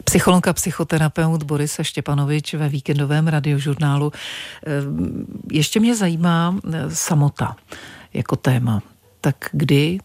Psycholog a psychoterapeut Boris Štěpanovič ve víkendovém radiožurnálu. Ještě mě zajímá samota jako téma. Tak kdy